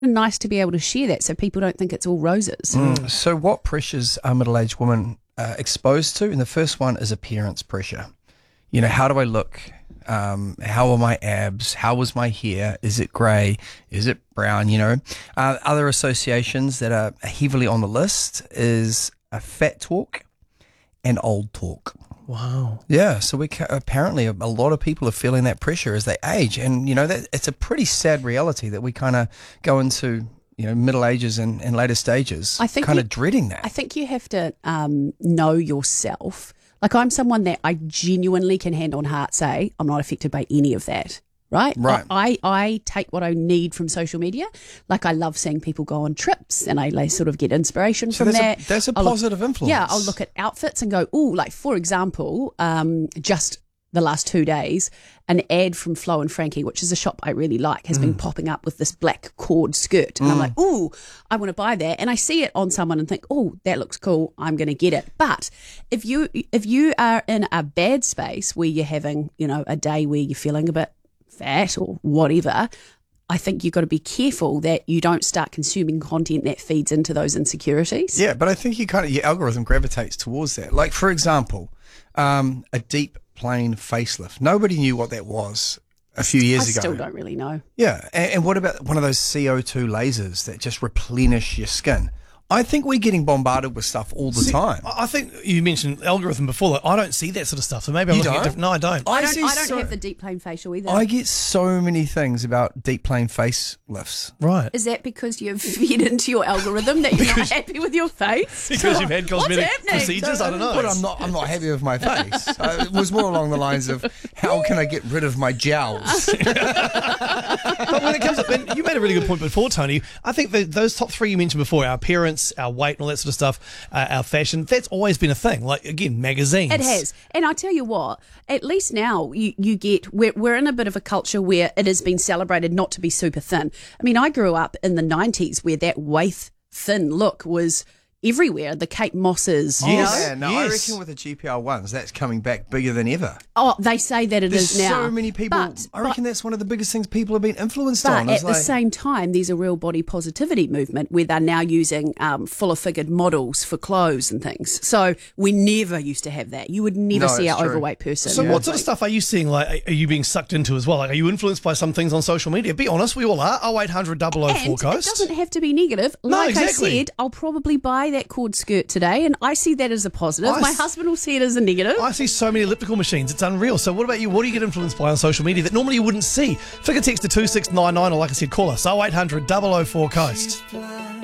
nice to be able to share that so people don't think it's all roses. So what pressures are middle-aged women exposed to? And the first one is appearance pressure. You know, how do I look? How are my abs? How was my hair? Is it grey? Is it brown? You know, other associations that are heavily on the list is fat talk and old talk. Wow. Yeah, so apparently a lot of people are feeling that pressure as they age, and you know that it's a pretty sad reality that we kind of go into, you know, middle ages and later stages, I think kind of dreading that. I think you have to know yourself. Like, I'm someone that I genuinely can hand on heart say I'm not affected by any of that. Right. I take what I need from social media. Like, I love seeing people go on trips, and I sort of get inspiration from that. That's a positive influence. Yeah, I'll look at outfits and go, ooh, like, for example, just the last 2 days, an ad from Flo and Frankie, which is a shop I really like, has been popping up with this black cord skirt. And I'm like, ooh, I want to buy that. And I see it on someone and think, oh, that looks cool, I'm going to get it. But if you are in a bad space where you're having, you know, a day where you're feeling a bit fat or whatever, I think you've got to be careful that you don't start consuming content that feeds into those insecurities. Yeah, but I think your algorithm gravitates towards that. Like, for example, a deep plane facelift. Nobody knew what that was a few years ago. I still don't really know. Yeah, and what about one of those CO2 lasers that just replenish your skin? I think we're getting bombarded with stuff all the time. I think you mentioned algorithm before. Like, I don't see that sort of stuff, so maybe I'm looking at different. No, I don't. I don't have the deep plane facial either. I get so many things about deep plane facelifts. Right. Is that because you've fed into your algorithm that you're not happy with your face? Because you've had cosmetic procedures? I don't know. But I'm not happy with my face. It was more along the lines of, how can I get rid of my jowls? But when it comes up, you made a really good point before, Tony. I think those top three you mentioned before, our appearance, our weight and all that sort of stuff, our fashion, that's always been a thing. Like, again, magazines. It has. And I tell you what, at least now you get, we're in a bit of a culture where it has been celebrated not to be super thin. I mean, I grew up in the 90s where that waif thin look was everywhere. The Kate Mosses, you know? Yeah, no, I reckon with the GPR ones, that's coming back bigger than ever. Oh, they say that There's is now. so many people. I reckon that's one of the biggest things people have been influenced but on. But at the same time, there's a real body positivity movement where they're now using fuller-figured models for clothes and things. So we never used to have that. You would never see an overweight person. So what sort of stuff are you seeing? Like, are you being sucked into as well? Like, are you influenced by some things on social media? Be honest, we all are. 0800 004 Coast. It doesn't have to be negative. Like I said, I'll probably buy that cord skirt today, and I see that as a positive. My husband will see it as a negative. I see so many elliptical machines. It's unreal. So what about you? What do you get influenced by on social media that normally you wouldn't see? Figure text to 2699, or like I said, call us 0800 004 Coast.